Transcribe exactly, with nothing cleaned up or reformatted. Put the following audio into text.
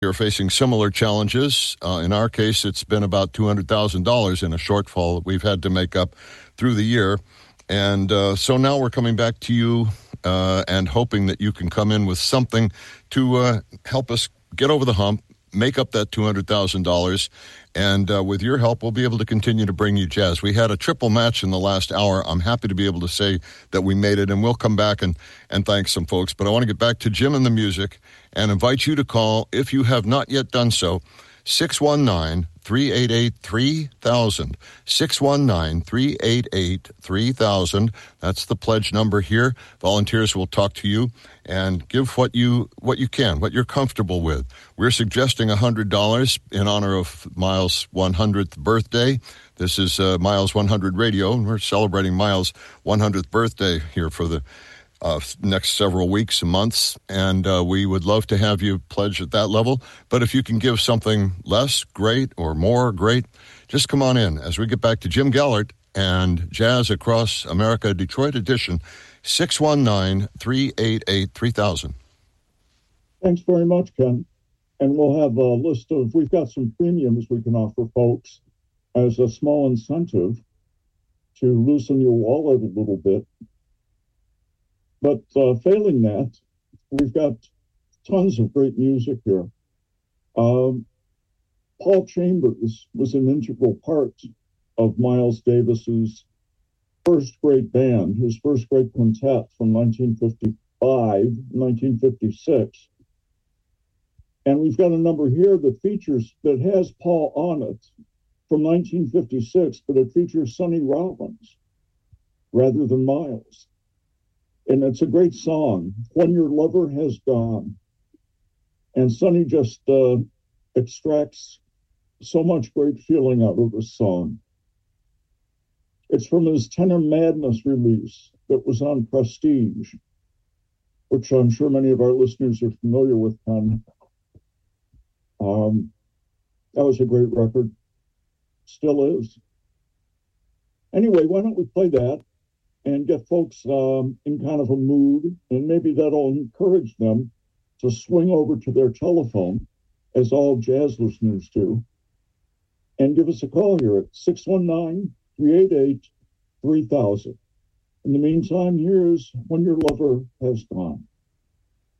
You're facing similar challenges. Uh, in our case, it's been about two hundred thousand dollars in a shortfall that we've had to make up through the year. And uh, so now we're coming back to you uh, and hoping that you can come in with something to uh, help us get over the hump, make up that two hundred thousand dollars. And uh, with your help, we'll be able to continue to bring you jazz. We had a triple match in the last hour. I'm happy to be able to say that we made it, and we'll come back and, and thank some folks. But I want to get back to Jim and the music and invite you to call, if you have not yet done so, six one nine, three eight eight, three thousand. six one nine, three eight eight, three thousand. That's the pledge number here. Volunteers will talk to you and give what you what you can, what you're comfortable with. We're suggesting one hundred dollars in honor of Miles' one hundredth birthday. This is uh, Miles one hundred Radio, and we're celebrating Miles' one hundredth birthday here for the Uh, next several weeks and months, and uh, we would love to have you pledge at that level. But if you can give something less, great, or more, great, just come on in as we get back to Jim Gellert and Jazz Across America Detroit edition, six one nine, three eight eight, three thousand. Thanks very much, Ken. And we'll have a list of, we've got some premiums we can offer folks as a small incentive to loosen your wallet a little bit. But uh, failing that, we've got tons of great music here. Um, Paul Chambers was an integral part of Miles Davis's first great band, his first great quintet from nineteen fifty-five, nineteen fifty-six. And we've got a number here that features, that has Paul on it from nineteen fifty-six, but it features Sonny Rollins rather than Miles. And it's a great song, When Your Lover Has Gone. And Sonny just uh, extracts so much great feeling out of the song. It's from his Tenor Madness release that was on Prestige, which I'm sure many of our listeners are familiar with, Ken. Um, that was a great record. Still is. Anyway, why don't we play that and get folks um, in kind of a mood, and maybe that'll encourage them to swing over to their telephone, as all jazz listeners do, and give us a call here at six one nine, three eight eight, three thousand. In the meantime, here's When Your Lover Has Gone.